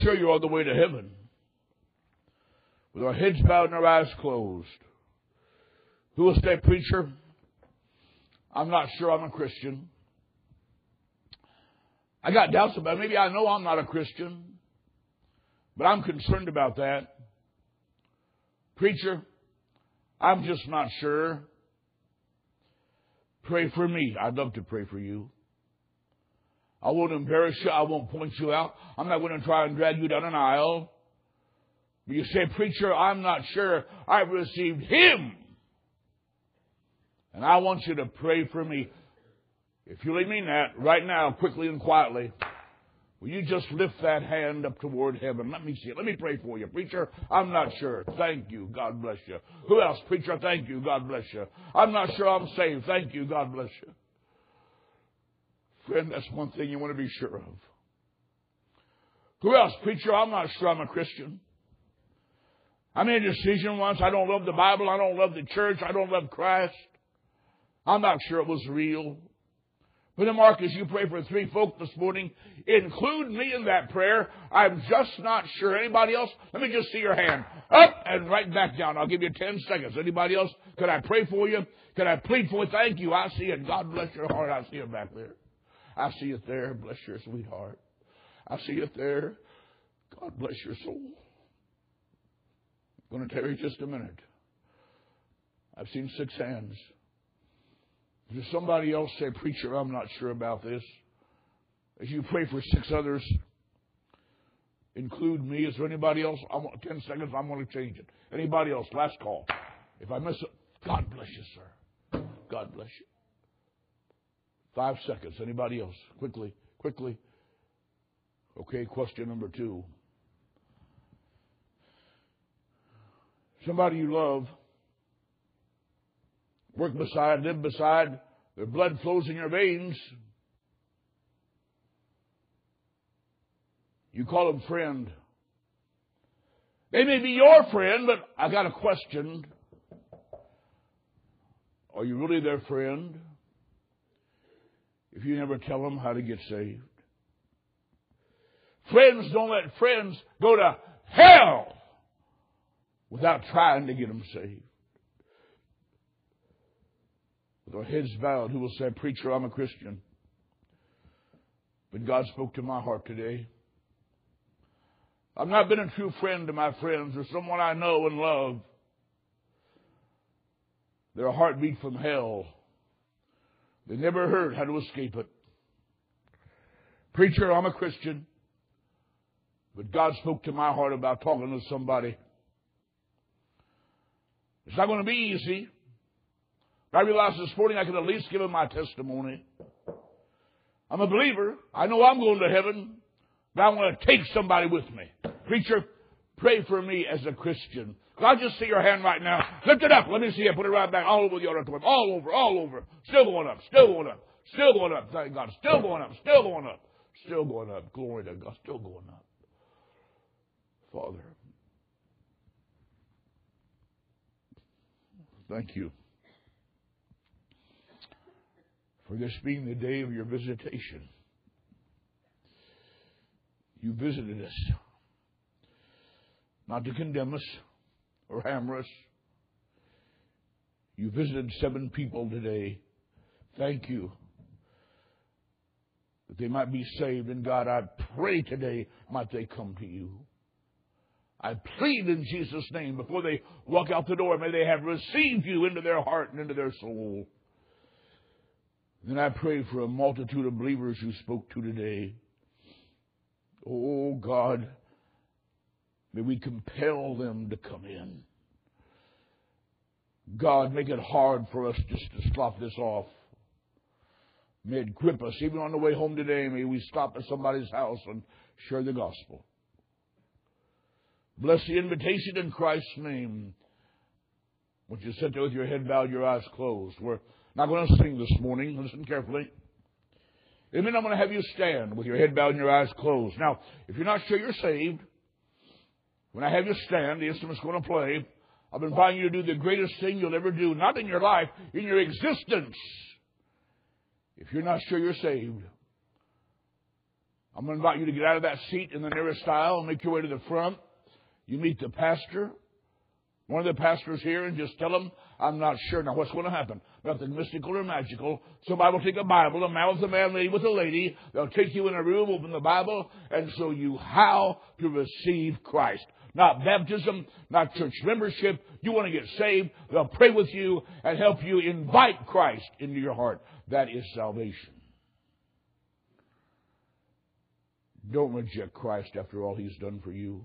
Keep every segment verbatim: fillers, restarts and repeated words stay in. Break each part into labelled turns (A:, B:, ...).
A: Sure, you're on the way to heaven. With our heads bowed and our eyes closed. Who will say, preacher, I'm not sure I'm a Christian. I got doubts about it. Maybe I know I'm not a Christian, but I'm concerned about that. Preacher, I'm just not sure. Pray for me. I'd love to pray for you. I won't embarrass you. I won't point you out. I'm not going to try and drag you down an aisle. But you say, preacher, I'm not sure I've received Him. And I want you to pray for me. If you really mean that, right now, quickly and quietly, will you just lift that hand up toward heaven? Let me see it. Let me pray for you. Preacher, I'm not sure. Thank you. God bless you. Who else? Preacher, thank you. God bless you. I'm not sure I'm saved. Thank you. God bless you. Friend, that's one thing you want to be sure of. Who else? Preacher, I'm not sure I'm a Christian. I made a decision once. I don't love the Bible. I don't love the church. I don't love Christ. I'm not sure it was real. But then, Marcus, you pray for three folk this morning. Include me in that prayer. I'm just not sure. Anybody else? Let me just see your hand. Up and right back down. I'll give you ten seconds. Anybody else? Could I pray for you? Could I plead for you? Thank you. I see it. God bless your heart. I see it back there. I see it there. Bless your sweetheart. I see it there. God bless your soul. I'm going to tarry just a minute. I've seen six hands. Does somebody else say, preacher, I'm not sure about this? As you pray for six others, include me. Is there anybody else? I want ten seconds. I'm going to change it. Anybody else? Last call. If I miss it, God bless you, sir. God bless you. Five seconds. Anybody else? Quickly, quickly. Okay, question number two. Somebody you love, work beside, live beside, their blood flows in your veins. You call them friend. They may be your friend, but I got a question. Are you really their friend? If you never tell them how to get saved. Friends don't let friends go to hell without trying to get them saved. With our heads bowed, who will say, preacher, I'm a Christian. But God spoke to my heart today. I've not been a true friend to my friends or someone I know and love. They're a heartbeat from hell. They never heard how to escape it. Preacher, I'm a Christian. But God spoke to my heart about talking to somebody. It's not going to be easy. I realized this morning I could at least give him my testimony. I'm a believer. I know I'm going to heaven. But I want to take somebody with me. Preacher, pray for me as a Christian. I'll just see your hand right now. Lift it up. Let me see it. Put it right back all over the auditorium. All over, all over. Still going up. Still going up. Still going up. Thank God. Still going up. Still going up. Still going up. Glory to God. Still going up. Father, thank you for this being the day of your visitation. You visited us, not to condemn us or hammer us. You visited seven people today. Thank you that they might be saved. And God, I pray today might they come to you. I plead in Jesus' name before they walk out the door, may they have received you into their heart and into their soul. Then I pray for a multitude of believers you spoke to today. Oh, God, may we compel them to come in. God, make it hard for us just to stop this off. May it grip us. Even on the way home today, may we stop at somebody's house and share the gospel. Bless the invitation in Christ's name. Once you sit there with your head bowed, your eyes closed. We're not going to sing this morning. Listen carefully. In a minute, I'm going to have you stand with your head bowed and your eyes closed. Now, if you're not sure you're saved, when I have you stand, the instrument's going to play. I've been inviting you to do the greatest thing you'll ever do, not in your life, in your existence. If you're not sure you're saved, I'm going to invite you to get out of that seat in the nearest aisle and make your way to the front. You meet the pastor, one of the pastors here, and just tell them, I'm not sure. Now, what's going to happen? Nothing mystical or magical. Somebody will take a Bible, a man with a man, lady with a lady. They'll take you in a room, open the Bible, and show you how to receive Christ. Not baptism, not church membership. You want to get saved, they'll pray with you and help you invite Christ into your heart. That is salvation. Don't reject Christ after all He's done for you.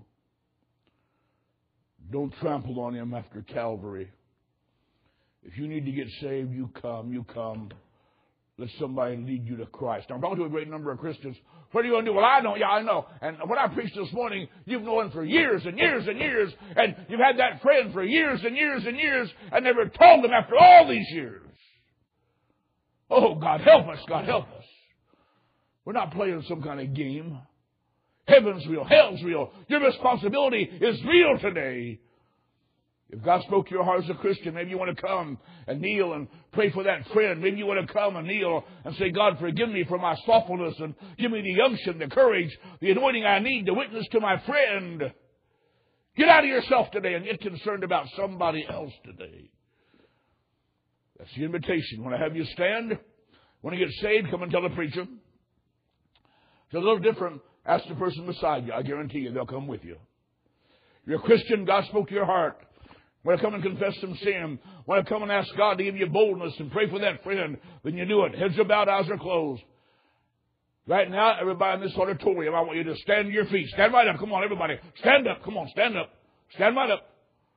A: Don't trample on Him after Calvary. If you need to get saved, you come, you come. Let somebody lead you to Christ. Now, I'm talking to a great number of Christians. What are you going to do? Well, I know. Yeah, I know. And what I preached this morning, you've known for years and years and years. And you've had that friend for years and years and years and never told them after all these years. Oh, God, help us. God, help us. We're not playing some kind of game. Heaven's real. Hell's real. Your responsibility is real today. If God spoke to your heart as a Christian, maybe you want to come and kneel and pray for that friend. Maybe you want to come and kneel and say, God, forgive me for my slothfulness and give me the unction, the courage, the anointing I need to witness to my friend. Get out of yourself today and get concerned about somebody else today. That's the invitation. When I have you stand, when you get saved, come and tell the preacher. It's a little different. Ask the person beside you. I guarantee you they'll come with you. You're a Christian. God spoke to your heart. Want to come and confess some sin. Want to come and ask God to give you boldness and pray for that friend. Then you do it. Heads are bowed, eyes are closed. Right now, everybody in this auditorium, I want you to stand to your feet. Stand right up. Come on, everybody. Stand up. Come on, stand up. Stand right up.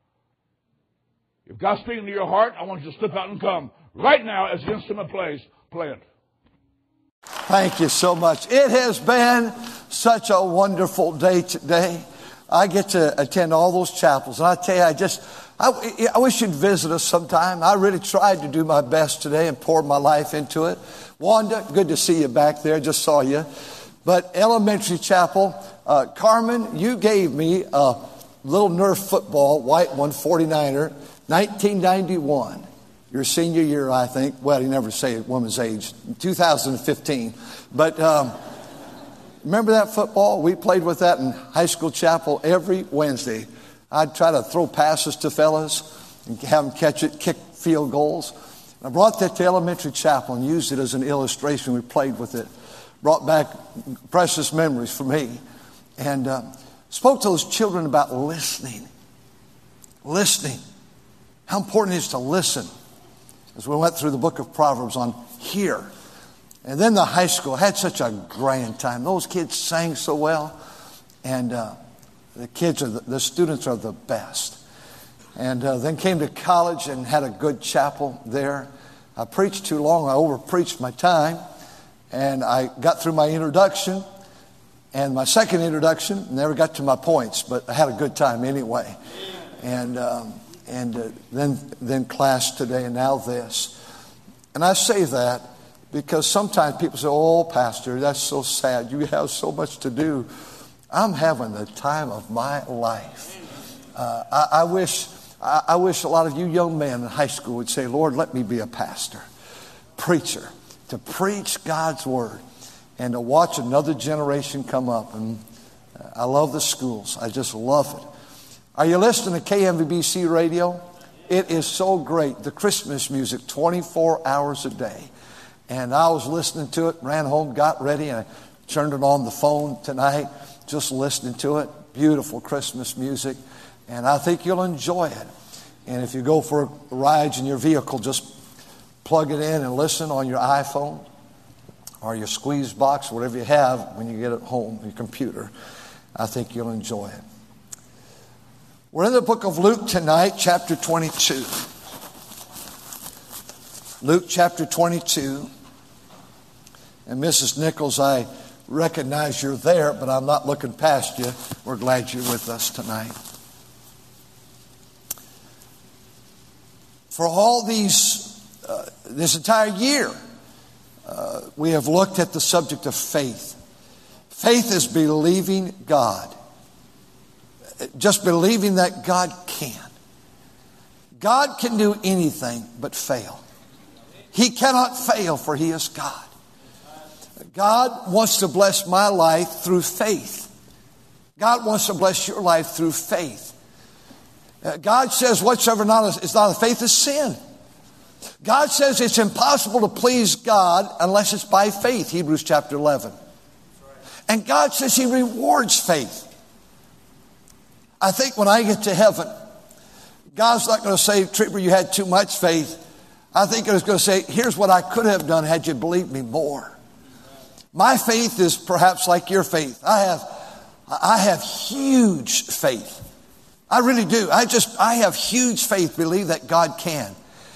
A: If God's speaking to your heart, I want you to slip out and come. Right now, as the instrument plays, play it.
B: Thank you so much. It has been such a wonderful day today. I get to attend all those chapels. And I tell you, I just, I, I wish you'd visit us sometime. I really tried to do my best today and pour my life into it. Wanda, good to see you back there. Just saw you. But elementary chapel, uh, Carmen, you gave me a little Nerf football, white one, forty-niner, nineteen ninety-one. Your senior year, I think. Well, you never say a woman's age. two thousand fifteen. But um, remember that football? We played with that in high school chapel every Wednesday. I'd try to throw passes to fellas and have them catch it, kick field goals. And I brought that to elementary chapel and used it as an illustration. We played with it. Brought back precious memories for me. And uh, spoke to those children about listening. Listening. How important it is to listen. As we went through the book of Proverbs on hear. And then the high school had such a grand time. Those kids sang so well. And uh, the kids, are the, the students are the best. And uh, then came to college and had a good chapel there. I preached too long. I over-preached my time. And I got through my introduction. And my second introduction, never got to my points. But I had a good time anyway. And... Um, And uh, then then class today, and now this. And I say that because sometimes people say, oh, Pastor, that's so sad. You have so much to do. I'm having the time of my life. Uh, I, I wish I, I wish a lot of you young men in high school would say, Lord, let me be a pastor, preacher, to preach God's word and to watch another generation come up. And I love the schools. I just love it. Are you listening to K M V B C radio? It is so great. The Christmas music, twenty-four hours a day. And I was listening to it, ran home, got ready, and I turned it on the phone tonight, just listening to it. Beautiful Christmas music. And I think you'll enjoy it. And if you go for rides in your vehicle, just plug it in and listen on your iPhone or your squeeze box, whatever you have when you get it home, your computer. I think you'll enjoy it. We're in the book of Luke tonight, chapter twenty-two. Luke chapter twenty-two. And Missus Nichols, I recognize you're there, but I'm not looking past you. We're glad you're with us tonight. For all these, uh, this entire year, uh, we have looked at the subject of faith. Faith is believing God. Just believing that God can. God can do anything but fail. He cannot fail, for He is God. God wants to bless my life through faith. God wants to bless your life through faith. Uh, God says whatsoever not is not of faith is sin. God says it's impossible to please God unless it's by faith, Hebrews chapter eleven. And God says He rewards faith. I think when I get to heaven, God's not going to say, Trooper, you had too much faith. I think He's going to say, here's what I could have done had you believed me more. My faith is perhaps like your faith. I have, I have huge faith. I really do. I just, I have huge faith, believe that God can.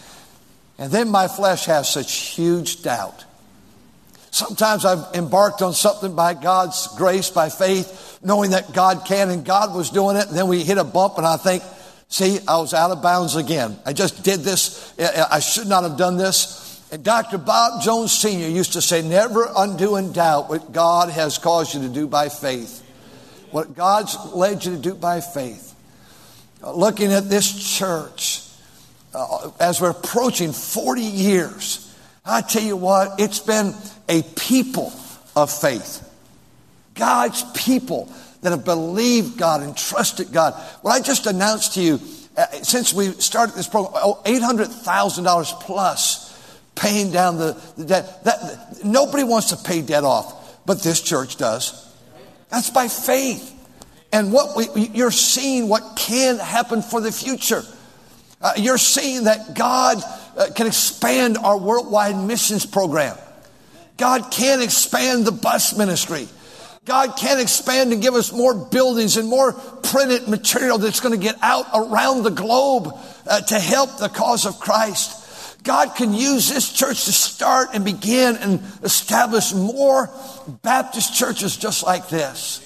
B: And then my flesh has such huge doubt. Sometimes I've embarked on something by God's grace, by faith, knowing that God can and God was doing it. And then we hit a bump and I think, see, I was out of bounds again. I just did this. I should not have done this. And Doctor Bob Jones Senior used to say, never undo in doubt what God has caused you to do by faith. What God's led you to do by faith. Looking at this church, uh, as we're approaching forty years, I tell you what, it's been a people of faith. God's people that have believed God and trusted God. What I just announced to you, uh, since we started this program, oh, eight hundred thousand dollars plus paying down the, the debt. That, nobody wants to pay debt off, but this church does. That's by faith. And what we, you're seeing what can happen for the future. Uh, you're seeing that God uh, can expand our worldwide missions program. God can expand the bus ministry. God can expand and give us more buildings and more printed material that's going to get out around the globe uh, to help the cause of Christ. God can use this church to start and begin and establish more Baptist churches just like this.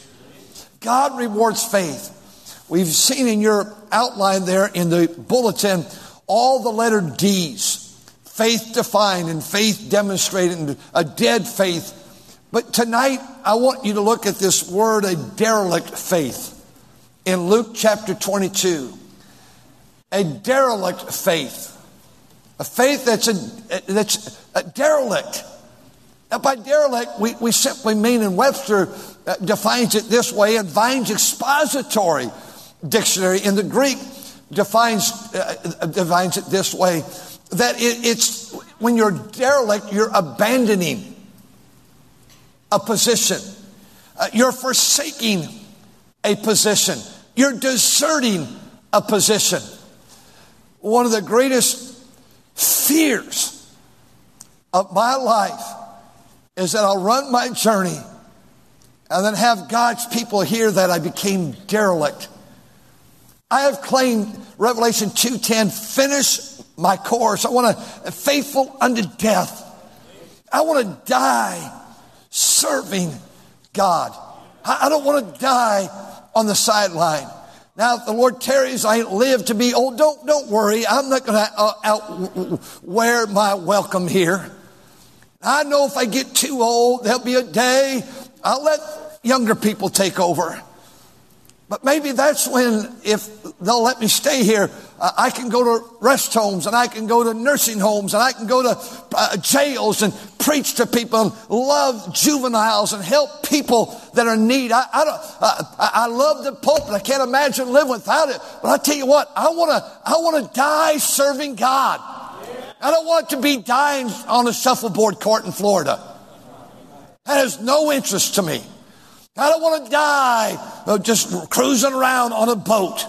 B: God rewards faith. We've seen in your outline there in the bulletin all the letter D's. Faith defined and faith demonstrated and a dead faith. But tonight I want you to look at this word, a derelict faith. In Luke chapter twenty-two. A derelict faith. A faith that's a, that's a derelict. Now by derelict, we, we simply mean, in Webster uh, defines it this way, and Vine's expository dictionary in the Greek defines, uh, defines it this way, that it, it's, when you're derelict, you're abandoning a position. Uh, you're forsaking a position. You're deserting a position. One of the greatest fears of my life is that I'll run my journey and then have God's people hear that I became derelict. I have claimed Revelation two ten, finish my course. I want to faithful unto death. I want to die serving God. I don't want to die on the sideline. Now, if the Lord tarries, I live to be old. Don't, don't worry. I'm not going to uh, outwear my welcome here. I know if I get too old, there'll be a day I'll let younger people take over. But maybe that's when, if they'll let me stay here, uh, I can go to rest homes and I can go to nursing homes and I can go to uh, jails and preach to people and love juveniles and help people that are in need. I, I, don't, uh, I love the pulpit. I can't imagine living without it. But I tell you what, I want to I want to die serving God. I don't want to be dying on a shuffleboard court in Florida. That has no interest to me. I don't want to die just cruising around on a boat.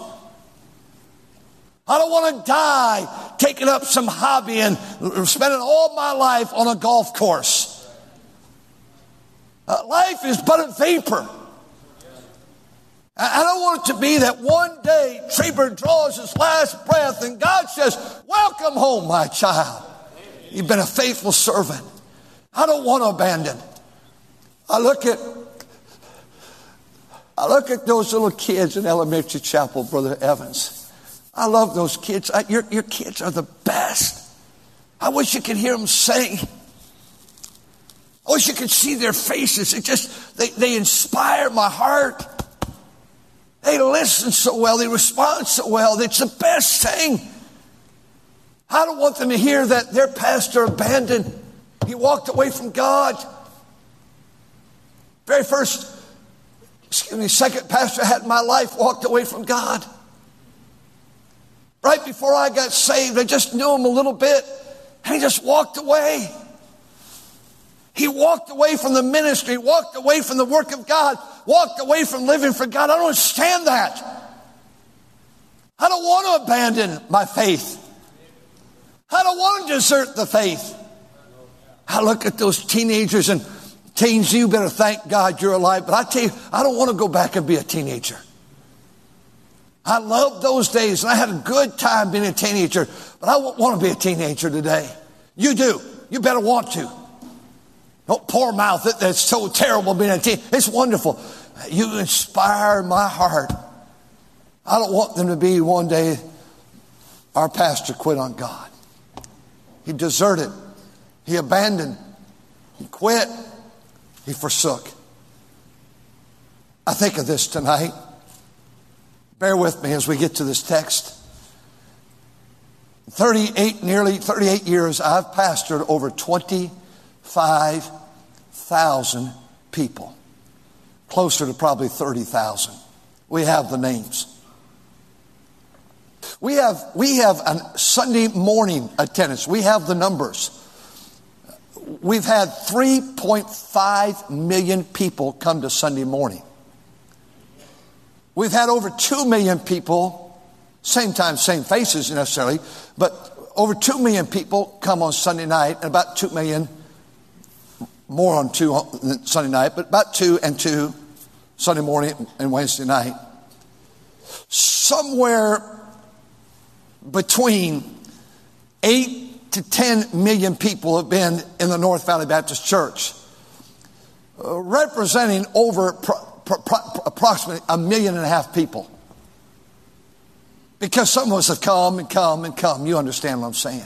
B: I don't want to die taking up some hobby and spending all my life on a golf course. Uh, life is but a vapor. I don't want it to be that one day Trieber draws his last breath and God says, welcome home, my child. You've been a faithful servant. I don't want to abandon. I look at I look at those little kids in Elementary Chapel, Brother Evans. I love those kids. I, your, your kids are the best. I wish you could hear them sing. I wish you could see their faces. It just, they, they inspire my heart. They listen so well. They respond so well. It's the best thing. I don't want them to hear that their pastor abandoned. He walked away from God. Very first, excuse me, second pastor I had in my life walked away from God. Right before I got saved, I just knew him a little bit, and he just walked away. He walked away from the ministry, walked away from the work of God, walked away from living for God. I don't understand that. I don't want to abandon my faith. I don't want to desert the faith. I look at those teenagers, and teens, you better thank God you're alive. But I tell you, I don't want to go back and be a teenager. I loved those days, and I had a good time being a teenager. But I won't want to be a teenager today. You do. You better want to. Don't poor mouth it. That's so terrible being a teen. It's wonderful. You inspire my heart. I don't want them to be one day, our pastor quit on God. He deserted. He abandoned. He quit. He forsook. I think of this tonight. Bear with me as we get to this text. thirty-eight, nearly thirty-eight years, I've pastored over twenty-five thousand people. Closer to probably thirty thousand. We have the names. We have, we have a Sunday morning attendance. We have the numbers. We've had three point five million people come to Sunday morning. We've had over two million people, same time, same faces necessarily, but over two million people come on Sunday night, and about two million, more on two on Sunday night, but about two and two Sunday morning and Wednesday night. Somewhere between eight to ten million people have been in the North Valley Baptist Church, uh, representing over pro- pro- pro- approximately a million and a half people. Because some of us have come and come and come. You understand what I'm saying?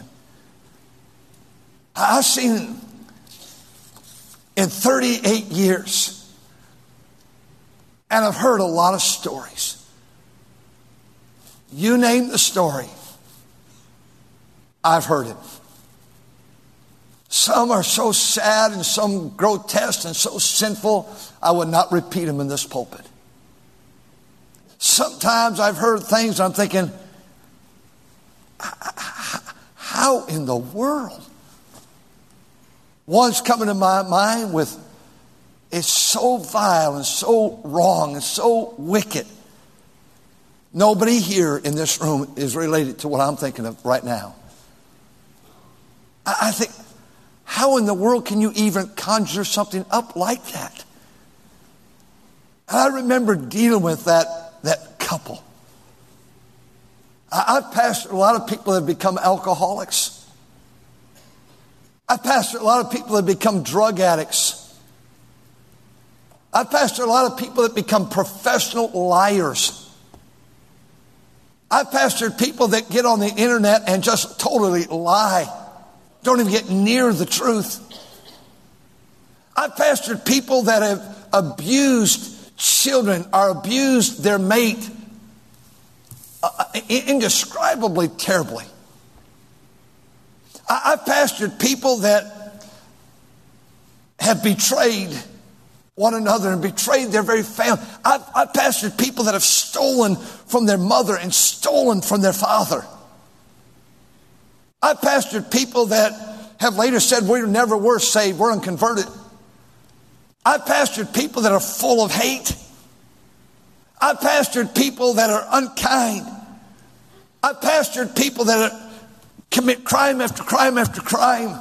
B: I've seen in thirty-eight years, and I've heard a lot of stories. You name the story, I've heard it. Some are so sad and some grotesque and so sinful, I would not repeat them in this pulpit. Sometimes I've heard things I'm thinking, how in the world? One's coming to my mind with, it's so vile and so wrong and so wicked. Nobody here in this room is related to what I'm thinking of right now. I think, how in the world can you even conjure something up like that? And I remember dealing with that, that couple. I've pastored a lot of people that have become alcoholics. I've pastored a lot of people that have become drug addicts. I've pastored a lot of people that become professional liars. I've pastored people that get on the internet and just totally lie. Don't even get near the truth. I've pastored people that have abused children or abused their mate uh, indescribably terribly. I've pastored people that have betrayed one another and betrayed their very family. I've, I've pastored people that have stolen from their mother and stolen from their father. I've pastored people that have later said we never were saved, we're unconverted. I've pastored people that are full of hate. I've pastored people that are unkind. I've pastored people that are, commit crime after crime after crime.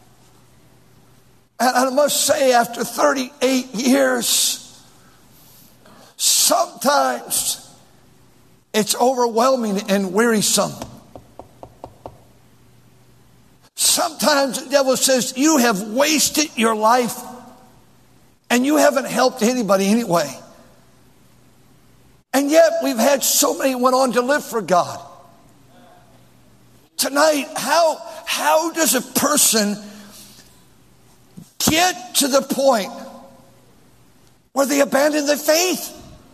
B: And I must say, after thirty-eight years, sometimes it's overwhelming and wearisome. Sometimes the devil says, you have wasted your life and you haven't helped anybody anyway. And yet we've had so many went on to live for God. Tonight, how, how does a person get to the point where they abandon their faith?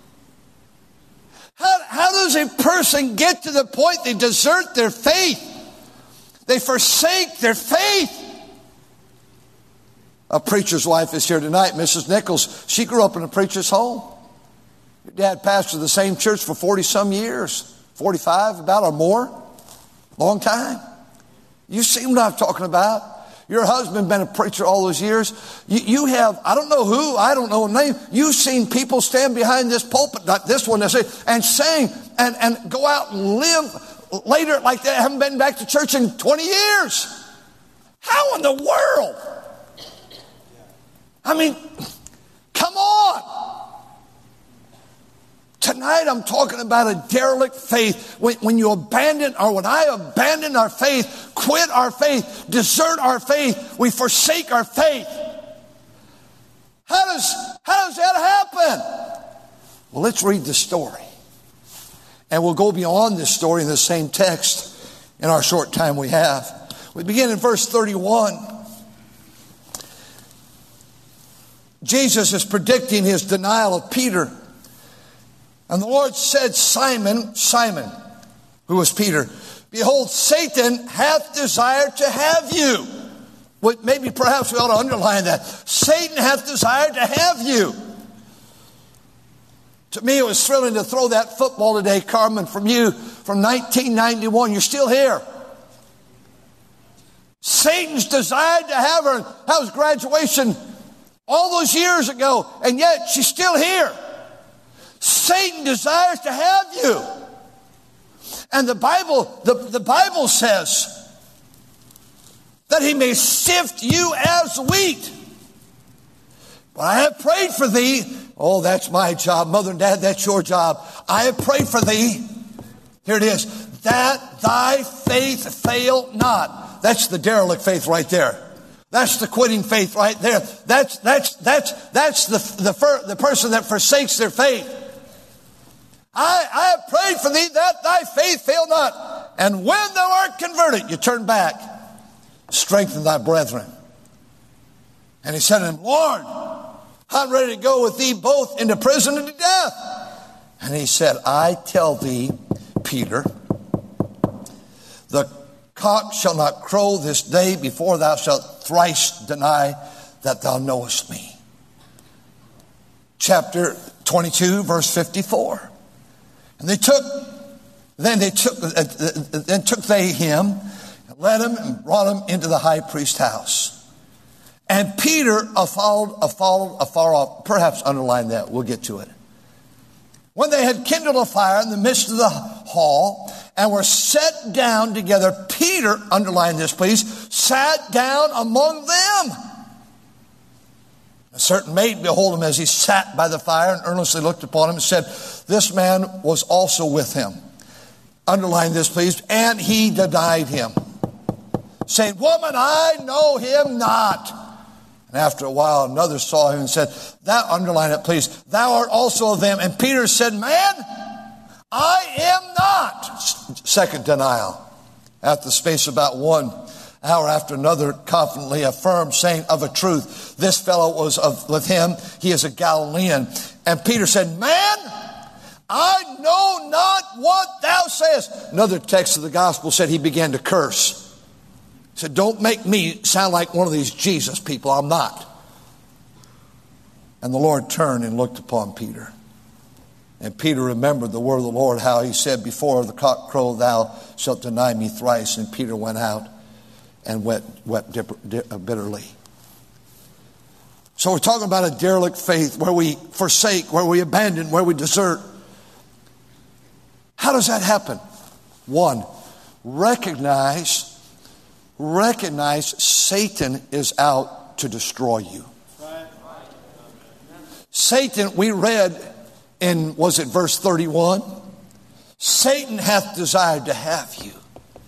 B: How, how does a person get to the point they desert their faith? They forsake their faith. A preacher's wife is here tonight. Missus Nichols, she grew up in a preacher's home. Your dad pastored the same church for forty-some years. forty-five, about, or more. Long time. You see what I'm talking about. Your husband been a preacher all those years. You, you have, I don't know who, I don't know a name. You've seen people stand behind this pulpit, not this one, and sing and, and go out and live later like they haven't been back to church in twenty years. How in the world? I mean, come on. Tonight I'm talking about a derelict faith. When, when you abandon, or when I abandon our faith, quit our faith, desert our faith, we forsake our faith. How does, how does that happen? Well, let's read the story. And we'll go beyond this story in the same text in our short time we have. We begin in verse thirty-one. Jesus is predicting his denial of Peter. And the Lord said, Simon, Simon, who was Peter, behold, Satan hath desired to have you. Well, maybe perhaps we ought to underline that. Satan hath desired to have you. To me, it was thrilling to throw that football today, Carmen, from you, from nineteen ninety-one. You're still here. Satan's desired to have her. That was graduation all those years ago, and yet she's still here. Satan desires to have you. And the Bible, the, the Bible says that he may sift you as wheat. But I have prayed for thee. Oh, that's my job. Mother and Dad, that's your job. I have prayed for thee. Here it is. That thy faith fail not. That's the derelict faith right there. That's the quitting faith right there. That's, that's, that's, that's the, the, the person that forsakes their faith. I, I have prayed for thee that thy faith fail not. And when thou art converted, you turn back. Strengthen thy brethren. And he said to him, Lord, I'm ready to go with thee both into prison and to death. And he said, I tell thee, Peter, the cock shall not crow this day before thou shalt thrice deny that thou knowest me. Chapter twenty-two, verse fifty-four. And they took, then they took, uh, then took they him, and led him and brought him into the high priest's house. And Peter followed, followed afar off. Perhaps underline that. We'll get to it. When they had kindled a fire in the midst of the hall and were set down together, Peter, underline this please, sat down among them. A certain maid behold him as he sat by the fire and earnestly looked upon him and said, this man was also with him. Underline this please. And he denied him, saying, woman, I know him not. And after a while, another saw him and said, thou, underline it please, thou art also of them. And Peter said, man, I am not. Second denial. After the space of about one hour after another confidently affirmed, saying of a truth, this fellow was of, with him, he is a Galilean. And Peter said, man, I know not what thou sayest. Another text of the gospel said he began to curse. He said, don't make me sound like one of these Jesus people. I'm not. And the Lord turned and looked upon Peter. And Peter remembered the word of the Lord, how he said, before the cock crow, thou shalt deny me thrice. And Peter went out and wept, wept bitterly. So we're talking about a derelict faith where we forsake, where we abandon, where we desert. How does that happen? One, recognize, recognize Satan is out to destroy you. Satan, we read in, was it verse thirty-one? Satan hath desired to have you.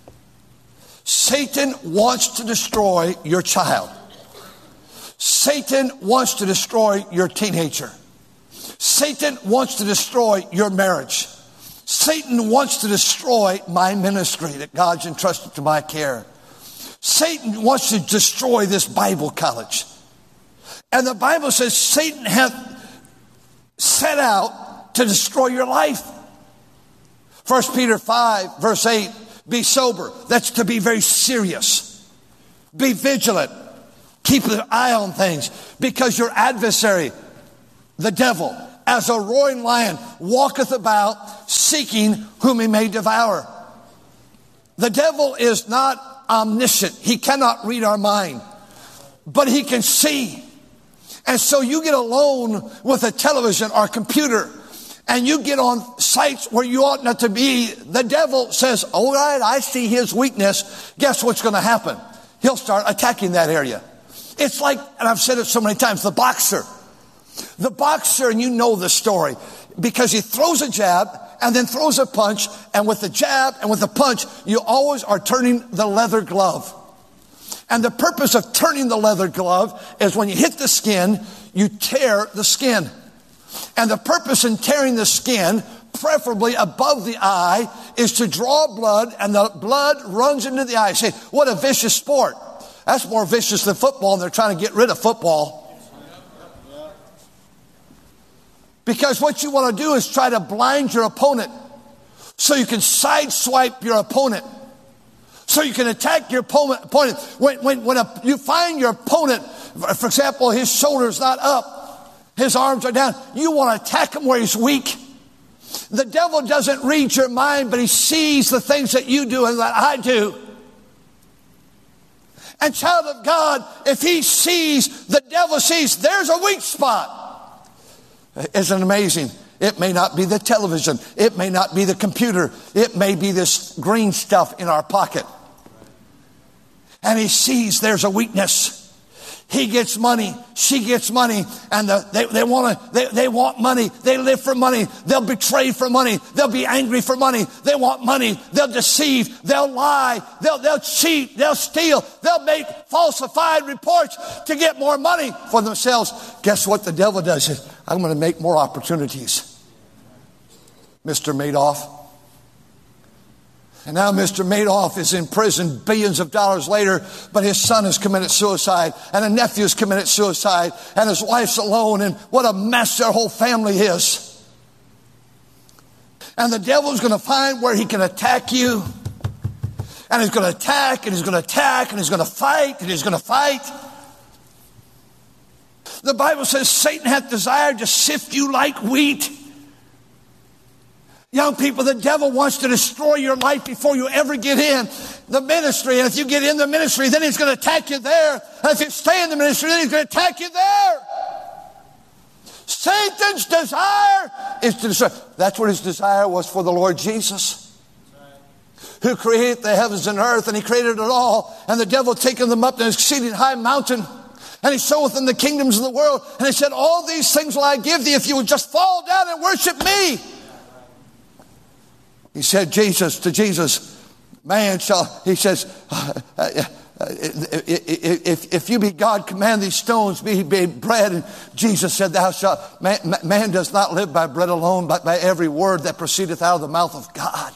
B: Satan wants to destroy your child. Satan wants to destroy your teenager. Satan wants to destroy your marriage. Satan wants to destroy my ministry that God's entrusted to my care. Satan wants to destroy this Bible college. And the Bible says Satan hath set out to destroy your life. First Peter five, verse eight, be sober. That's to be very serious. Be vigilant. Keep an eye on things, because your adversary, the devil, as a roaring lion, walketh about seeking whom he may devour. The devil is not omniscient. He cannot read our mind, but he can see. And so you get alone with a television or computer, and you get on sites where you ought not to be. The devil says, all right, I see his weakness. Guess what's going to happen? He'll start attacking that area. It's like, and I've said it so many times, the boxer. The boxer, and you know the story, because he throws a jab and then throws a punch, and with the jab and with the punch, you always are turning the leather glove. And the purpose of turning the leather glove is when you hit the skin, you tear the skin. And the purpose in tearing the skin, preferably above the eye, is to draw blood, and the blood runs into the eye. You say, what a vicious sport. That's more vicious than football, and they're trying to get rid of football. Because what you want to do is try to blind your opponent so you can sideswipe your opponent. So you can attack your opponent. opponent. When, when, when a, you find your opponent, for example, his shoulder's not up, his arms are down, you want to attack him where he's weak. The devil doesn't read your mind, but he sees the things that you do and that I do. And child of God, if he sees, the devil sees, there's a weak spot. Isn't it amazing? It may not be the television. It may not be the computer. It may be this green stuff in our pocket. And he sees there's a weakness. He gets money. She gets money. And the, they, they want to, they, they want money. They live for money. They'll betray for money. They'll be angry for money. They want money. They'll deceive. They'll lie. They'll, they'll cheat. They'll steal. They'll make falsified reports to get more money for themselves. Guess what the devil does? I'm going to make more opportunities. Mister Madoff. And now Mister Madoff is in prison billions of dollars later, but his son has committed suicide, and a nephew has committed suicide, and his wife's alone, and what a mess their whole family is. And the devil's going to find where he can attack you, and he's going to attack, and he's going to attack, and he's going to fight, and he's going to fight. The Bible says Satan hath desired to sift you like wheat. Young people, the devil wants to destroy your life before you ever get in the ministry. And if you get in the ministry, then he's going to attack you there. And if you stay in the ministry, then he's going to attack you there. Satan's desire is to destroy. That's what his desire was for the Lord Jesus, who created the heavens and earth, and he created it all. And the devil taken them up to an exceeding high mountain, and he showeth them the kingdoms of the world. And he said, all these things will I give thee if you would just fall down and worship me. He said, Jesus, to Jesus, man shall, he says, uh, uh, uh, if, if you be God, command these stones be, be bread. And Jesus said, thou shalt, man, man does not live by bread alone, but by every word that proceedeth out of the mouth of God.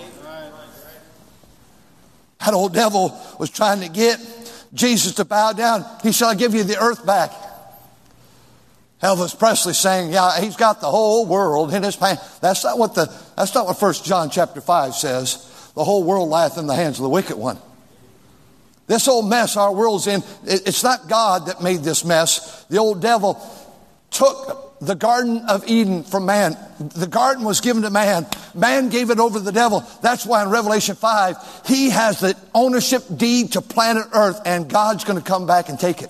B: That old devil was trying to get Jesus to bow down. He said, I'll give you the earth back. Elvis Presley saying, yeah, he's got the whole world in his hand. That's not what the, that's not what First John chapter five says. The whole world lieth in the hands of the wicked one. This old mess our world's in, it's not God that made this mess. The old devil took the Garden of Eden from man. The garden was given to man. Man gave it over to the devil. That's why in Revelation five, he has the ownership deed to planet Earth, and God's going to come back and take it.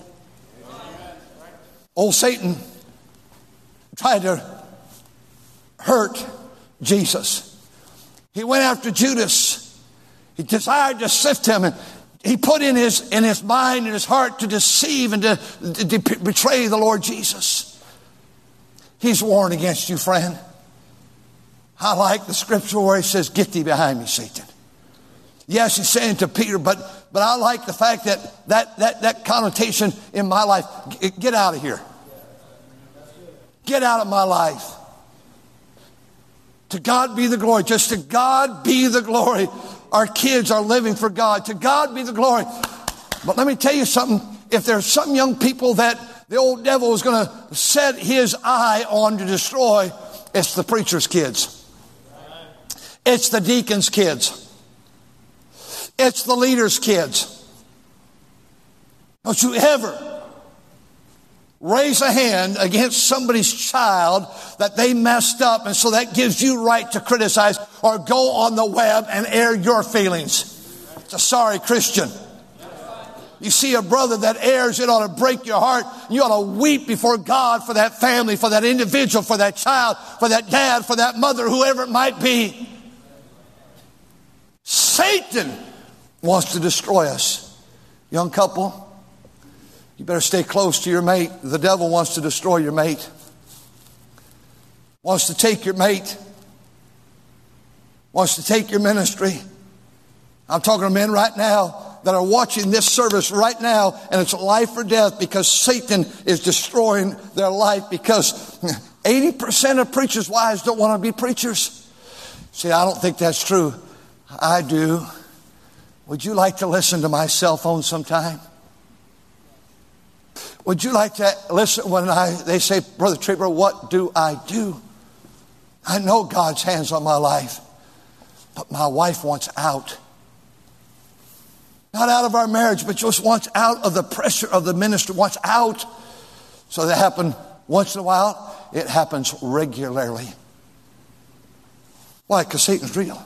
B: Old Satan tried to hurt Jesus. He went after Judas. He desired to sift him, and he put in his in his mind and his heart to deceive and to, to, to betray the Lord Jesus. He's warned against you, friend. I like the scripture where he says, get thee behind me, Satan. Yes, he's saying to Peter, but but I like the fact that that that, that connotation in my life, get out of here. Get out of my life. To God be the glory. Just to God be the glory. Our kids are living for God. To God be the glory. But let me tell you something. If there's some young people that the old devil is going to set his eye on to destroy, it's the preacher's kids. It's the deacon's kids. It's the leader's kids. Don't you ever raise a hand against somebody's child that they messed up, and so that gives you right to criticize or go on the web and air your feelings. It's a sorry Christian. You see a brother that errs, it ought to break your heart. You ought to weep before God for that family, for that individual, for that child, for that dad, for that mother, whoever it might be. Satan wants to destroy us. Young couple, you better stay close to your mate. The devil wants to destroy your mate. Wants to take your mate. Wants to take your ministry. I'm talking to men right now that are watching this service right now, and it's life or death because Satan is destroying their life, because eighty percent of preachers' wives don't want to be preachers. See, I don't think that's true. I do. Would you like to listen to my cell phone sometime? Would you like to listen when I they say, Brother Trieber, what do I do? I know God's hands on my life, but my wife wants out. Not out of our marriage, but just wants out of the pressure of the ministry, wants out. So that happens once in a while. It happens regularly. Why? Because Satan's real.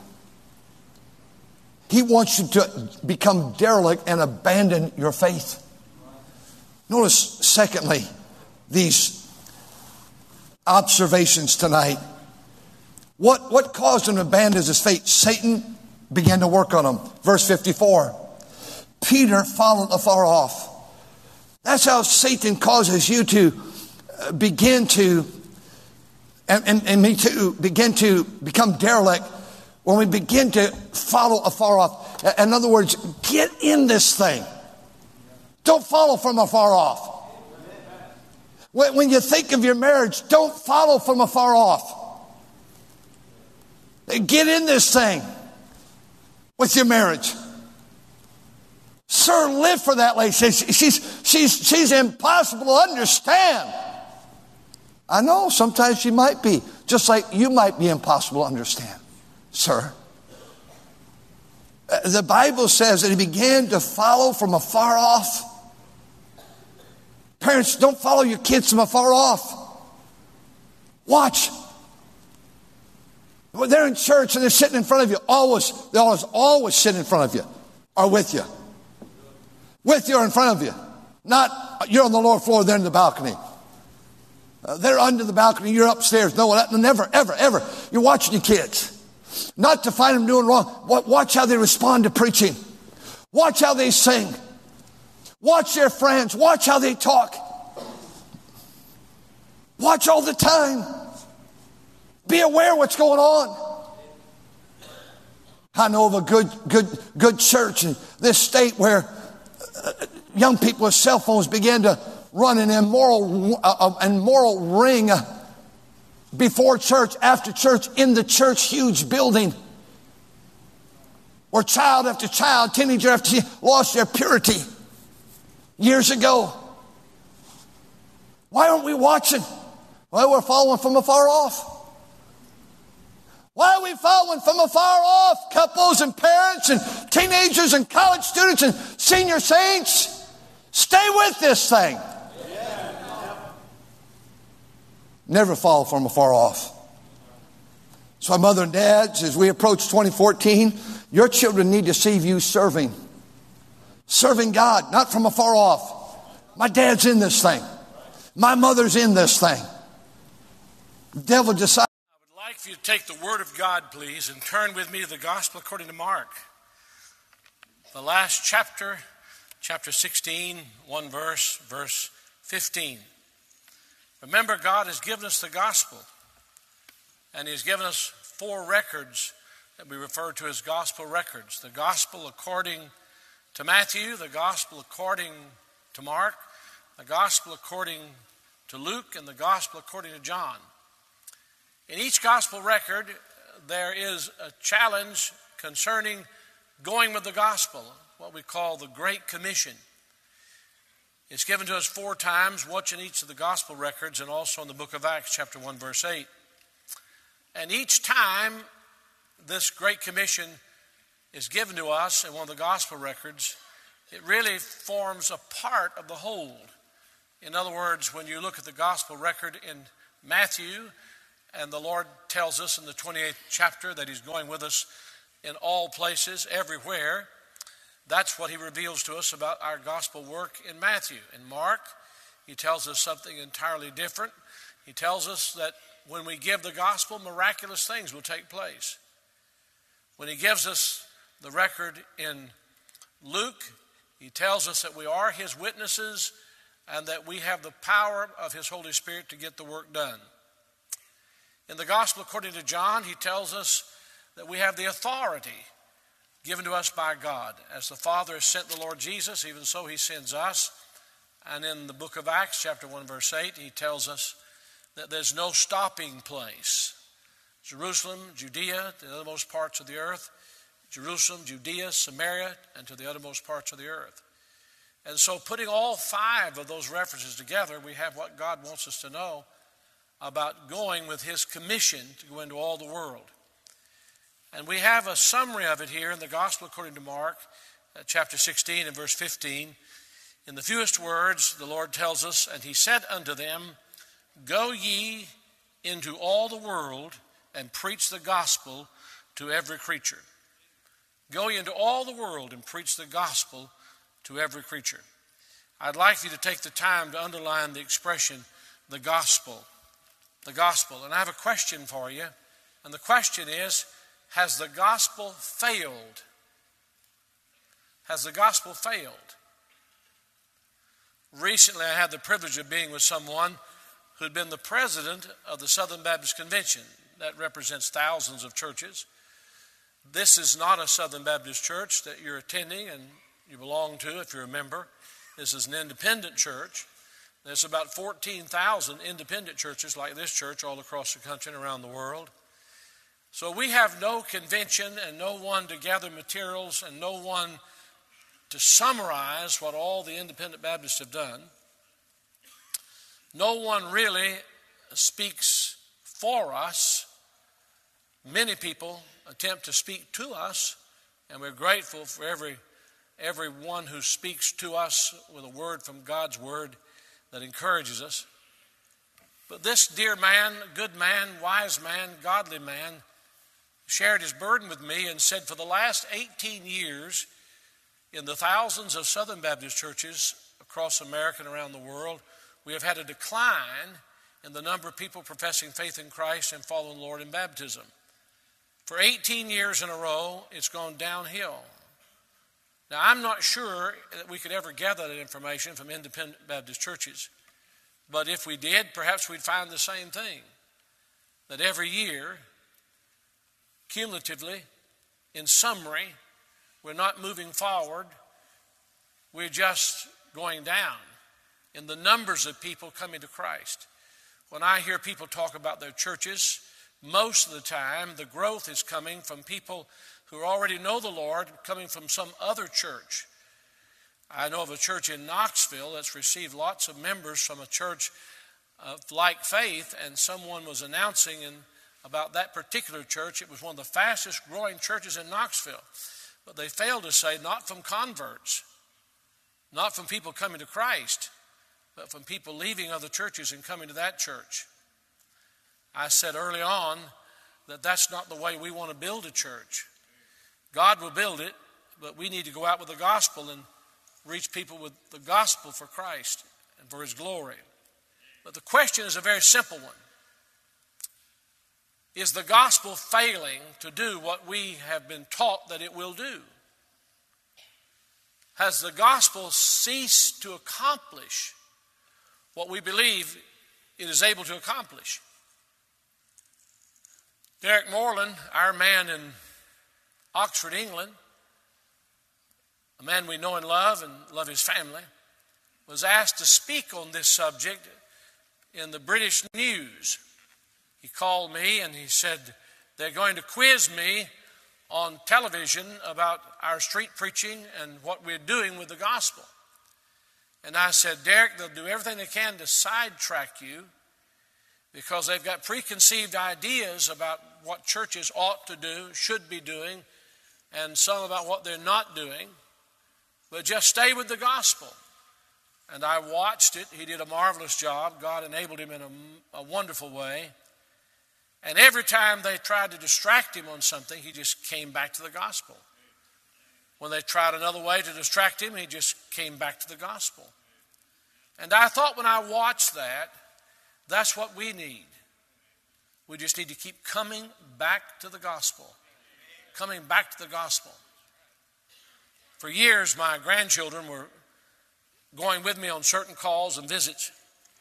B: He wants you to become derelict and abandon your faith. Notice, secondly, these observations tonight. What, what caused him to abandon his faith? Satan began to work on him. Verse fifty-four. Peter followed afar off. That's how Satan causes you to begin to, and, and, and me too, begin to become derelict when we begin to follow afar off. In other words, get in this thing. Don't follow from afar off. When you think of your marriage, don't follow from afar off. Get in this thing with your marriage. Sir, live for that lady. She's, she's, she's, she's impossible to understand. I know, sometimes she might be. Just like you might be impossible to understand, sir. The Bible says that he began to follow from afar off. Parents, don't follow your kids from afar off. Watch. When they're in church and they're sitting in front of you, always, they always, always sit in front of you or with you. With you or in front of you. Not, you're on the lower floor, they're in the balcony. Uh, they're under the balcony, you're upstairs. No, never, ever, ever. You're watching your kids. Not to find them doing wrong. Watch how they respond to preaching. Watch how they sing. Watch their friends. Watch how they talk. Watch all the time. Be aware of what's going on. I know of a good, good, good church in this state where uh, young people with cell phones began to run an immoral, uh, immoral ring before church, after church, in the church, huge building, where child after child, teenager after teenager, lost their purity years ago. Why aren't we watching? Well, we're following from afar off. Why are we following from afar off? Couples and parents and teenagers and college students and senior saints, stay with this thing. Never follow from afar off. So, mother and dads, as we approach twenty fourteen, your children need to see you serving. Serving God, not from afar off. My dad's in this thing. My mother's in this thing. The devil decided.
C: I would like for you to take the Word of God, please, and turn with me to the Gospel according to Mark. The last chapter, chapter sixteen, one verse, verse fifteen. Remember, God has given us the gospel, and He's given us four records that we refer to as gospel records. The gospel according to Matthew, the gospel according to Mark, the gospel according to Luke, and the gospel according to John. In each gospel record, there is a challenge concerning going with the gospel, what we call the Great Commission. It's given to us four times, watch in each of the gospel records and also in the book of Acts, chapter one, verse eight. And each time this Great Commission is given to us in one of the gospel records, it really forms a part of the whole. In other words, when you look at the gospel record in Matthew, and the Lord tells us in the twenty-eighth chapter that he's going with us in all places, everywhere, that's what he reveals to us about our gospel work in Matthew. In Mark, he tells us something entirely different. He tells us that when we give the gospel, miraculous things will take place. When he gives us the record in Luke, he tells us that we are his witnesses and that we have the power of his Holy Spirit to get the work done. In the gospel according to John, he tells us that we have the authority given to us by God. As the Father has sent the Lord Jesus, even so he sends us. And in the book of Acts, chapter one, verse eight, he tells us that there's no stopping place. Jerusalem, Judea, to the uttermost parts of the earth. Jerusalem, Judea, Samaria, and to the uttermost parts of the earth. And so putting all five of those references together, we have what God wants us to know about going with his commission to go into all the world. And we have a summary of it here in the Gospel according to Mark, uh, chapter sixteen and verse fifteen. In the fewest words, the Lord tells us, and he said unto them, Go ye into all the world and preach the gospel to every creature. Go ye into all the world and preach the gospel to every creature. I'd like you to take the time to underline the expression, the gospel. The gospel. And I have a question for you. And the question is, has the gospel failed? Has the gospel failed? Recently, I had the privilege of being with someone who had been the president of the Southern Baptist Convention. That represents thousands of churches. This is not a Southern Baptist church that you're attending and you belong to if you're a member. This is an independent church. There's about fourteen thousand independent churches like this church all across the country and around the world. So we have no convention and no one to gather materials and no one to summarize what all the independent Baptists have done. No one really speaks for us. Many people attempt to speak to us, and we're grateful for every everyone who speaks to us with a word from God's word that encourages us. But this dear man, good man, wise man, godly man, shared his burden with me and said, for the last eighteen years, in the thousands of Southern Baptist churches across America and around the world, we have had a decline in the number of people professing faith in Christ and following the Lord in baptism. For eighteen years in a row, it's gone downhill. Now, I'm not sure that we could ever gather that information from independent Baptist churches. But if we did, perhaps we'd find the same thing. That every year, cumulatively, in summary, we're not moving forward. We're just going down in the numbers of people coming to Christ. When I hear people talk about their churches, most of the time the growth is coming from people who already know the Lord, coming from some other church. I know of a church in Knoxville that's received lots of members from a church of like faith, and someone was announcing in, about that particular church. It was one of the fastest growing churches in Knoxville. But they failed to say not from converts, not from people coming to Christ, but from people leaving other churches and coming to that church. I said early on that that's not the way we want to build a church. God will build it, but we need to go out with the gospel and reach people with the gospel for Christ and for his glory. But the question is a very simple one. Is the gospel failing to do what we have been taught that it will do? Has the gospel ceased to accomplish what we believe it is able to accomplish? Derek Moreland, our man in Oxford, England, a man we know and love and love his family, was asked to speak on this subject in the British news. He called me and he said, they're going to quiz me on television about our street preaching and what we're doing with the gospel. And I said, Derek, they'll do everything they can to sidetrack you because they've got preconceived ideas about what churches ought to do, should be doing, and some about what they're not doing. But just stay with the gospel. And I watched it. He did a marvelous job. God enabled him in a, a wonderful way. And every time they tried to distract him on something, he just came back to the gospel. When they tried another way to distract him, he just came back to the gospel. And I thought when I watched that, that's what we need. We just need to keep coming back to the gospel. Coming back to the gospel. For years, my grandchildren were going with me on certain calls and visits.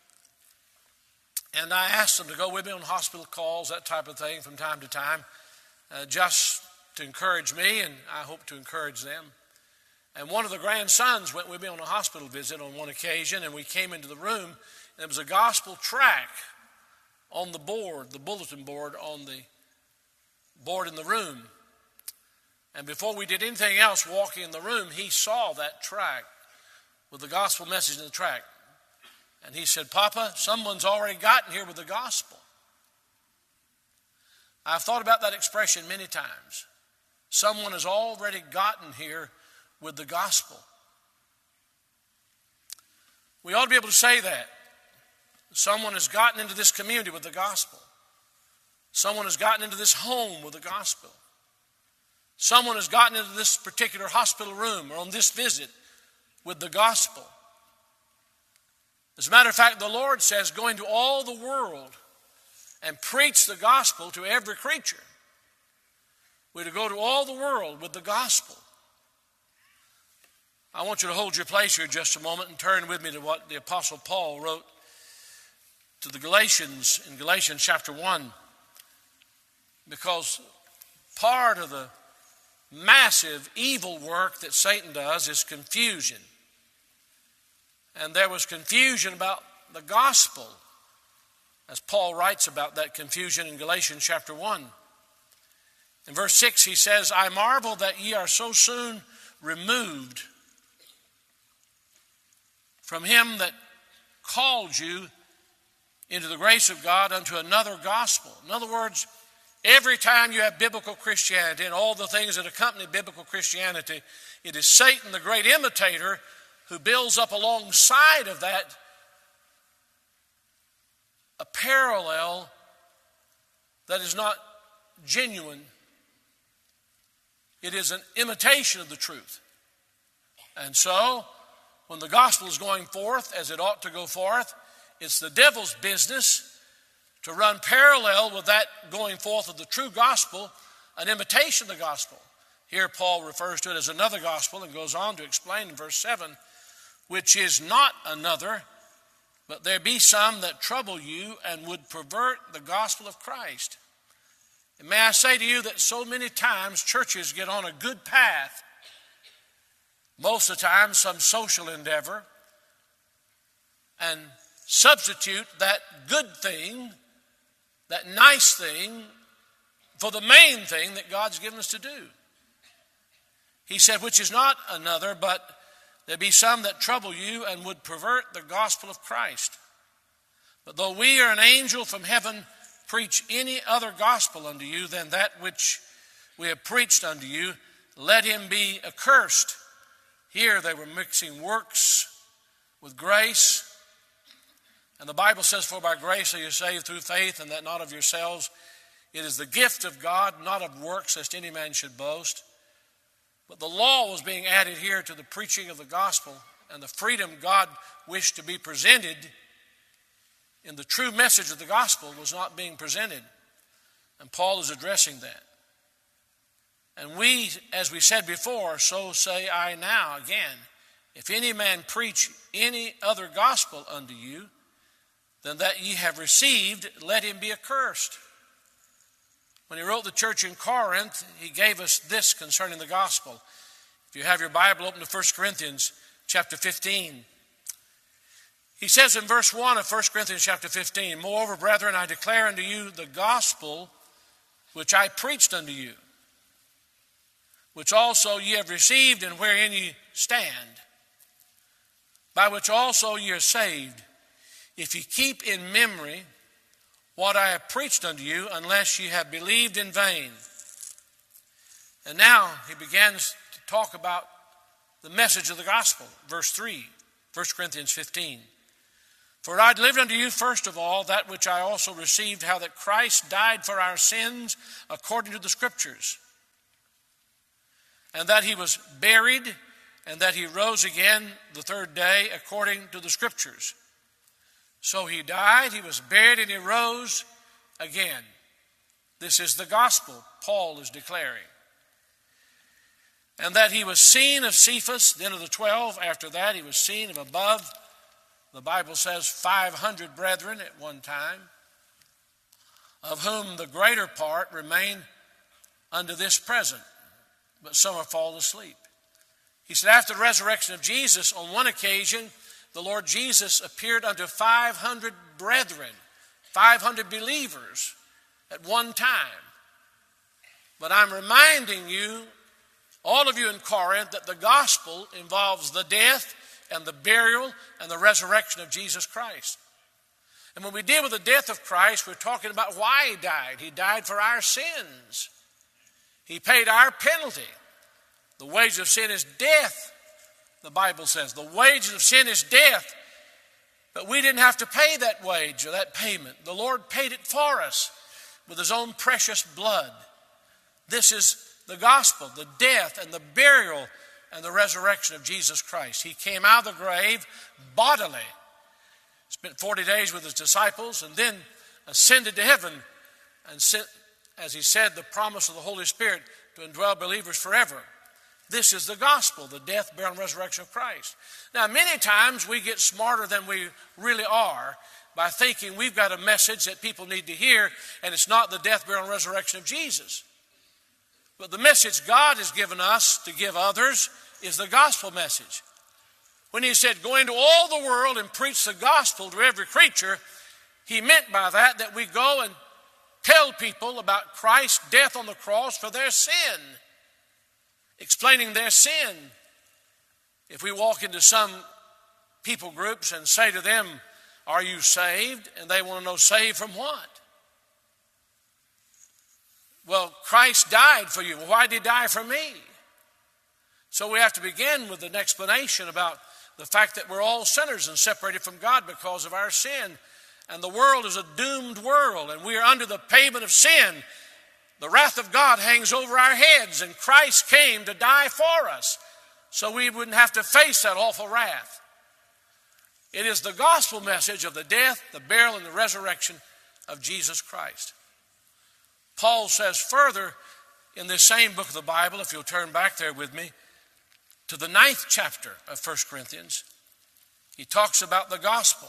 C: And I asked them to go with me on hospital calls, that type of thing, from time to time, uh, just to encourage me, and I hope to encourage them. And one of the grandsons went with me on a hospital visit on one occasion, and we came into the room, and there was a gospel tract on the board, the bulletin board on the board in the room. And before we did anything else walking in the room, he saw that tract with the gospel message in the tract. And he said, "Papa, someone's already gotten here with the gospel." I've thought about that expression many times. Someone has already gotten here with the gospel. We ought to be able to say that. Someone has gotten into this community with the gospel. Someone has gotten into this home with the gospel. Someone has gotten into this particular hospital room or on this visit with the gospel. As a matter of fact, the Lord says, go into all the world and preach the gospel to every creature. We're to go to all the world with the gospel. I want you to hold your place here just a moment and turn with me to what the Apostle Paul wrote to the Galatians in Galatians chapter one. Because part of the massive evil work that Satan does is confusion. And there was confusion about the gospel, as Paul writes about that confusion in Galatians chapter one. In verse six he says, "I marvel that ye are so soon removed from him that called you into the grace of God unto another gospel." In other words, every time you have biblical Christianity and all the things that accompany biblical Christianity, it is Satan, the great imitator, who builds up alongside of that a parallel that is not genuine. It is an imitation of the truth. And so, when the gospel is going forth as it ought to go forth, it's the devil's business to run parallel with that going forth of the true gospel, an imitation of the gospel. Here Paul refers to it as another gospel and goes on to explain in verse seven, "Which is not another, but there be some that trouble you and would pervert the gospel of Christ." And may I say to you that so many times churches get on a good path, most of the time some social endeavor, and substitute that good thing, that nice thing, for the main thing that God's given us to do. He said, "Which is not another, but there be some that trouble you and would pervert the gospel of Christ. But though we or an angel from heaven preach any other gospel unto you than that which we have preached unto you, let him be accursed." Here they were mixing works with grace. And the Bible says, "For by grace are you saved through faith, and that not of yourselves. It is the gift of God, not of works, lest any man should boast." But the law was being added here to the preaching of the gospel, and the freedom God wished to be presented in the true message of the gospel was not being presented. And Paul is addressing that. And we, as we said before, so say I now again, "If any man preach any other gospel unto you than that ye have received, let him be accursed." When he wrote the church in Corinth, he gave us this concerning the gospel. If you have your Bible, open to First Corinthians chapter fifteen. He says in verse one of First Corinthians chapter fifteen, "Moreover, brethren, I declare unto you the gospel which I preached unto you, which also ye have received, and wherein ye stand, by which also ye are saved, if ye keep in memory what I have preached unto you, unless ye have believed in vain." And now he begins to talk about the message of the gospel. Verse three, First Corinthians fifteen. For I delivered unto you first of all that which I also received, how that Christ died for our sins according to the Scriptures, and that he was buried, and that he rose again the third day according to the Scriptures. So he died, he was buried, and he rose again. This is the gospel Paul is declaring. And that he was seen of Cephas, then of the twelve. After that he was seen of above, the Bible says, five hundred brethren at one time, of whom the greater part remain unto this present, but some are fallen asleep. He said, after the resurrection of Jesus, on one occasion, the Lord Jesus appeared unto five hundred brethren, five hundred believers at one time. But I'm reminding you, all of you in Corinth, that the gospel involves the death and the burial and the resurrection of Jesus Christ. And when we deal with the death of Christ, we're talking about why he died. He died for our sins. He paid our penalty. The wages of sin is death, the Bible says. The wages of sin is death. But we didn't have to pay that wage or that payment. The Lord paid it for us with his own precious blood. This is the gospel, the death and the burial and the resurrection of Jesus Christ. He came out of the grave bodily, spent forty days with his disciples, and then ascended to heaven and sent, as he said, the promise of the Holy Spirit to indwell believers forever. This is the gospel, the death, burial, and resurrection of Christ. Now, many times we get smarter than we really are by thinking we've got a message that people need to hear, and it's not the death, burial, and resurrection of Jesus. But the message God has given us to give others is the gospel message. When he said, go into all the world and preach the gospel to every creature, he meant by that that we go and tell people about Christ's death on the cross for their sin, explaining their sin. If we walk into some people groups and say to them, are you saved? And they want to know, saved from what? Well, Christ died for you. Well, why did he die for me? So we have to begin with an explanation about the fact that we're all sinners and separated from God because of our sin. And the world is a doomed world, and we are under the payment of sin. The wrath of God hangs over our heads, and Christ came to die for us so we wouldn't have to face that awful wrath. It is the gospel message of the death, the burial, and the resurrection of Jesus Christ. Paul says further in this same book of the Bible, if you'll turn back there with me, to the ninth chapter of First Corinthians, he talks about the gospel.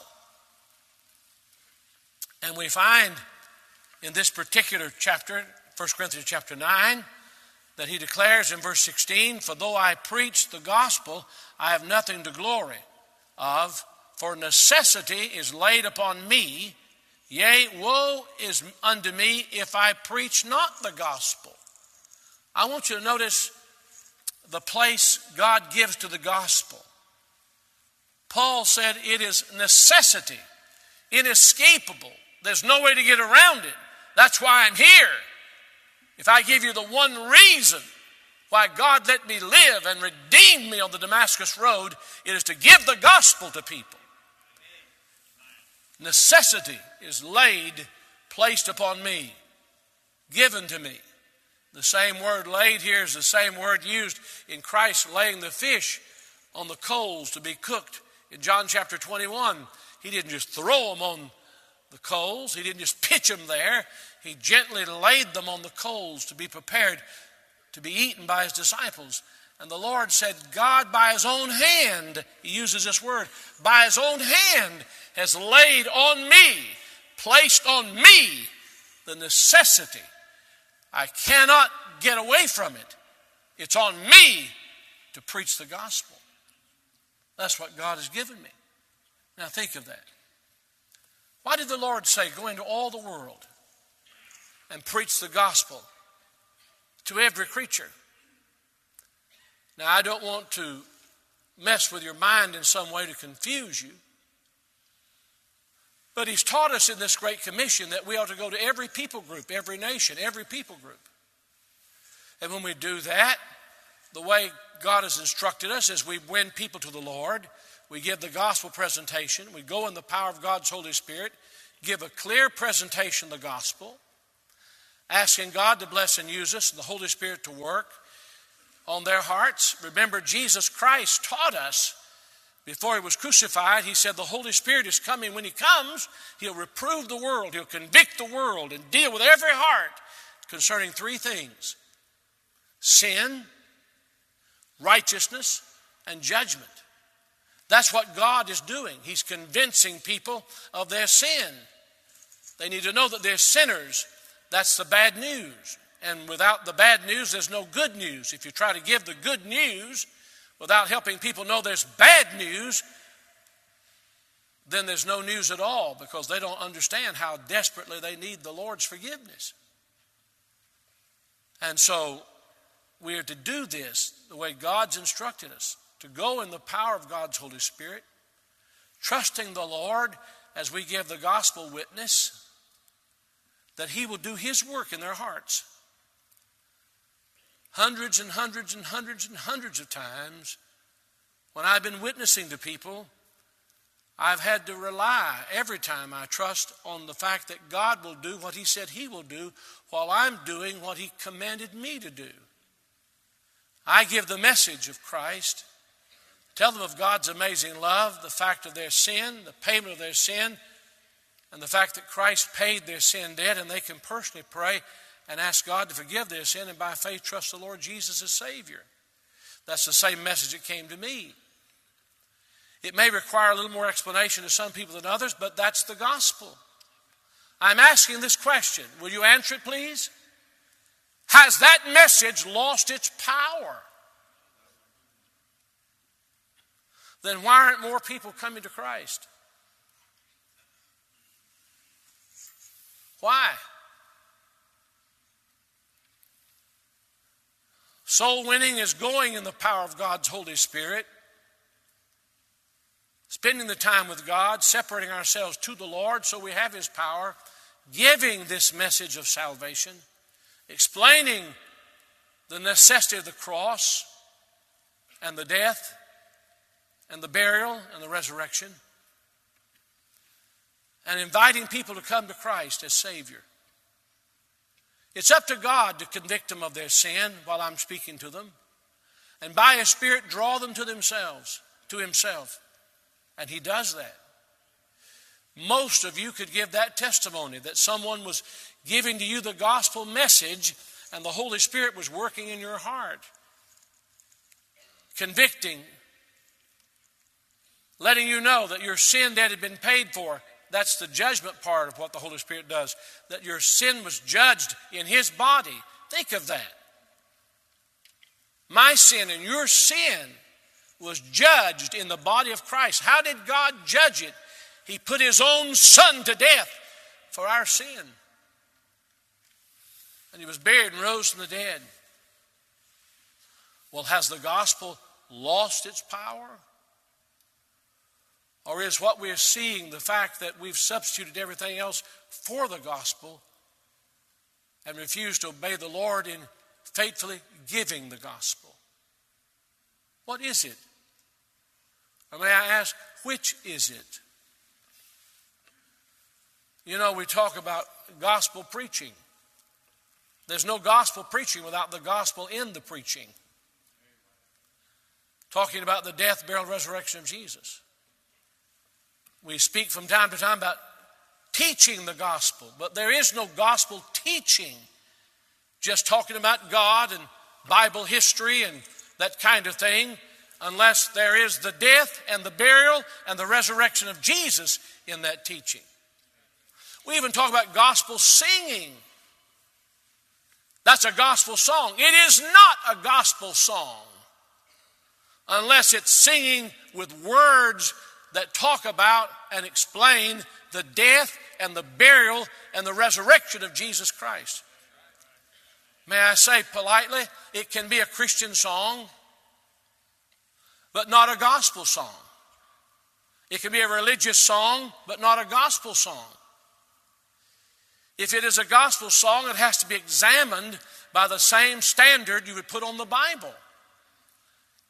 C: And we find in this particular chapter, First Corinthians chapter nine, that he declares in verse sixteen, for though I preach the gospel, I have nothing to glory of, for necessity is laid upon me. Yea, woe is unto me if I preach not the gospel. I want you to notice the place God gives to the gospel. Paul said it is necessity, inescapable. There's no way to get around it. That's why I'm here. If I give you the one reason why God let me live and redeemed me on the Damascus road, it is to give the gospel to people. Necessity is laid, placed upon me, given to me. The same word laid here is the same word used in Christ laying the fish on the coals to be cooked. In John chapter twenty-one, he didn't just throw them on the coals. He didn't just pitch them there. He gently laid them on the coals to be prepared to be eaten by his disciples. And the Lord said, God by his own hand, he uses this word, by his own hand has laid on me, placed on me the necessity. I cannot get away from it. It's on me to preach the gospel. That's what God has given me. Now think of that. Why did the Lord say, go into all the world and preach the gospel to every creature? Now, I don't want to mess with your mind in some way to confuse you. But he's taught us in this Great Commission that we ought to go to every people group, every nation, every people group. And when we do that, the way God has instructed us is we win people to the Lord. We give the gospel presentation. We go in the power of God's Holy Spirit, give a clear presentation of the gospel, asking God to bless and use us and the Holy Spirit to work on their hearts. Remember, Jesus Christ taught us before he was crucified. He said the Holy Spirit is coming. When he comes, he'll reprove the world. He'll convict the world and deal with every heart concerning three things: sin, righteousness, and judgment. That's what God is doing. He's convincing people of their sin. They need to know that they're sinners. That's the bad news. And without the bad news, there's no good news. If you try to give the good news without helping people know there's bad news, then there's no news at all, because they don't understand how desperately they need the Lord's forgiveness. And so we are to do this the way God's instructed us, to go in the power of God's Holy Spirit, trusting the Lord as we give the gospel witness, that he will do his work in their hearts. Hundreds and hundreds and hundreds and hundreds of times when I've been witnessing to people, I've had to rely every time, I trust, on the fact that God will do what he said he will do while I'm doing what he commanded me to do. I give the message of Christ, tell them of God's amazing love, the fact of their sin, the payment of their sin, and the fact that Christ paid their sin debt, and they can personally pray and ask God to forgive their sin, and by faith trust the Lord Jesus as Savior. That's the same message that came to me. It may require a little more explanation to some people than others, but that's the gospel. I'm asking this question. Will you answer it, please? Has that message lost its power? Then why aren't more people coming to Christ? Why? Soul winning is going in the power of God's Holy Spirit, spending the time with God, separating ourselves to the Lord so we have his power, giving this message of salvation, explaining the necessity of the cross and the death and the burial and the resurrection, and inviting people to come to Christ as Savior. It's up to God to convict them of their sin while I'm speaking to them, and by his Spirit draw them to themselves, to himself. And he does that. Most of you could give that testimony, that someone was giving to you the gospel message and the Holy Spirit was working in your heart, convicting, letting you know that your sin debt had been paid for. That's the judgment part of what the Holy Spirit does, that your sin was judged in his body. Think of that. My sin and your sin was judged in the body of Christ. How did God judge it? He put his own Son to death for our sin. And he was buried and rose from the dead. Well, has the gospel lost its power? Or is what we're seeing the fact that we've substituted everything else for the gospel and refused to obey the Lord in faithfully giving the gospel? What is it? Or may I ask, which is it? You know, we talk about gospel preaching. There's no gospel preaching without the gospel in the preaching. Talking about the death, burial, and resurrection of Jesus. We speak from time to time about teaching the gospel, but there is no gospel teaching. Just talking about God and Bible history and that kind of thing, unless there is the death and the burial and the resurrection of Jesus in that teaching. We even talk about gospel singing. That's a gospel song. It is not a gospel song unless it's singing with words that talk about and explain the death and the burial and the resurrection of Jesus Christ. May I say politely, it can be a Christian song, but not a gospel song. It can be a religious song, but not a gospel song. If it is a gospel song, it has to be examined by the same standard you would put on the Bible.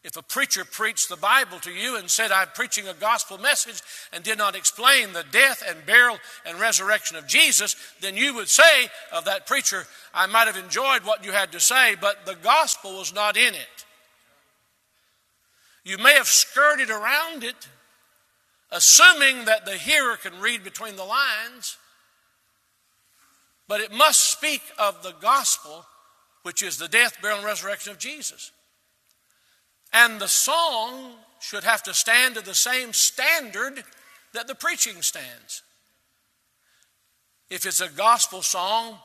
C: If a preacher preached the Bible to you and said, I'm preaching a gospel message, and did not explain the death and burial and resurrection of Jesus, then you would say of that preacher, I might have enjoyed what you had to say, but the gospel was not in it. You may have skirted around it, assuming that the hearer can read between the lines, but it must speak of the gospel, which is the death, burial, and resurrection of Jesus. And the song should have to stand to the same standard that the preaching stands. If it's a gospel song,